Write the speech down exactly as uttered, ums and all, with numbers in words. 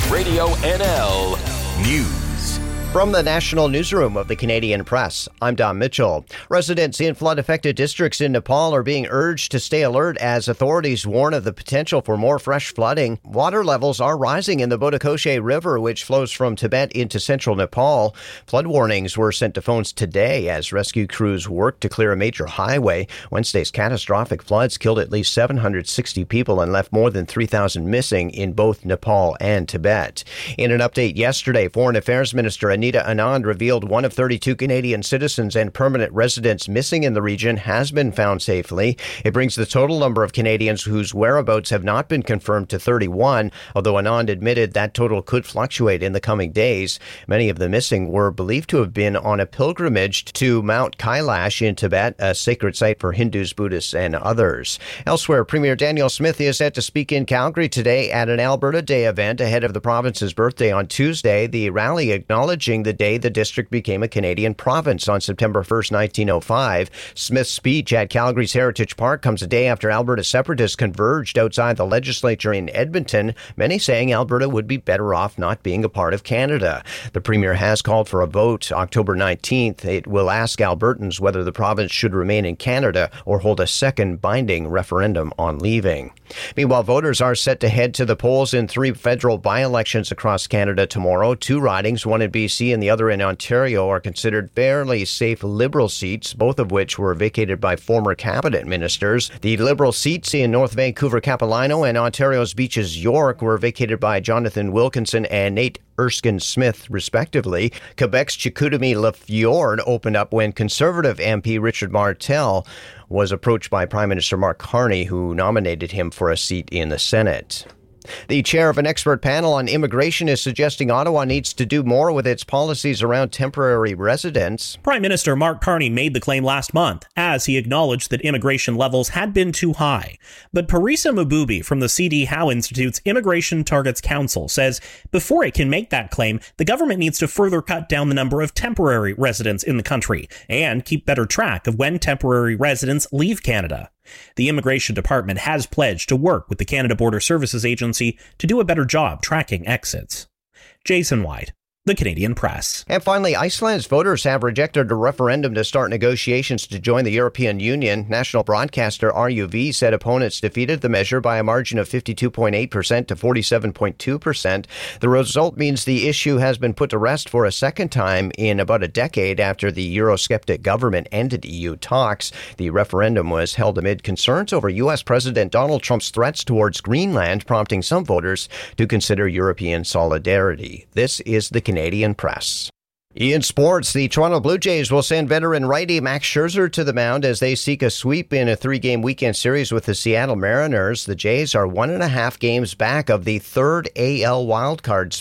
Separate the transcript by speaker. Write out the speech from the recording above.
Speaker 1: Radio N L News.
Speaker 2: From the National Newsroom of the Canadian Press, I'm Don Mitchell. Residents in flood-affected districts in Nepal are being urged to stay alert as authorities warn of the potential for more fresh flooding. Water levels are rising in the Bodakoshe River, which flows from Tibet into central Nepal. Flood warnings were sent to phones today as rescue crews worked to clear a major highway. Wednesday's catastrophic floods killed at least seven hundred sixty people and left more than three thousand missing in both Nepal and Tibet. In an update yesterday, Foreign Affairs Minister Anita Anand revealed one of thirty-two Canadian citizens and permanent residents missing in the region has been found safely. It brings the total number of Canadians whose whereabouts have not been confirmed to thirty-one, although Anand admitted that total could fluctuate in the coming days. Many of the missing were believed to have been on a pilgrimage to Mount Kailash in Tibet, a sacred site for Hindus, Buddhists, and others. Elsewhere, Premier Daniel Smith is set to speak in Calgary today at an Alberta Day event ahead of the province's birthday on Tuesday. The rally acknowledging the day the district became a Canadian province on September first, nineteen oh five. Smith's speech at Calgary's Heritage Park comes a day after Alberta separatists converged outside the legislature in Edmonton, many saying Alberta would be better off not being a part of Canada. The Premier has called for a vote October nineteenth. It will ask Albertans whether the province should remain in Canada or hold a second binding referendum on leaving. Meanwhile, voters are set to head to the polls in three federal by-elections across Canada tomorrow. Two ridings, one in B C and the other in Ontario, are considered fairly safe Liberal seats, both of which were vacated by former cabinet ministers. The Liberal seats in North Vancouver, Capilano and Ontario's Beaches, York, were vacated by Jonathan Wilkinson and Nate Erskine Smith, respectively. Quebec's Chicoutimi-Lafleur opened up when Conservative M P Richard Martel was approached by Prime Minister Mark Carney, who nominated him for a seat in the Senate. The chair of an expert panel on immigration is suggesting Ottawa needs to do more with its policies around temporary residents.
Speaker 3: Prime Minister Mark Carney made the claim last month, as he acknowledged that immigration levels had been too high. But Parisa Mububi from the C D Howe Institute's Immigration Targets Council says before it can make that claim, the government needs to further cut down the number of temporary residents in the country and keep better track of when temporary residents leave Canada. The Immigration Department has pledged to work with the Canada Border Services Agency to do a better job tracking exits. Jason White, The Canadian Press.
Speaker 2: And finally, Iceland's voters have rejected a referendum to start negotiations to join the European Union. National broadcaster R U V said opponents defeated the measure by a margin of fifty-two point eight percent to forty-seven point two percent. The result means the issue has been put to rest for a second time in about a decade after the Eurosceptic government ended E U talks. The referendum was held amid concerns over U S President Donald Trump's threats towards Greenland, prompting some voters to consider European solidarity. This is the Canadian Press. In sports, the Toronto Blue Jays will send veteran righty Max Scherzer to the mound as they seek a sweep in a three-game weekend series with the Seattle Mariners. The Jays are one and a half games back of the third A L wildcard spot.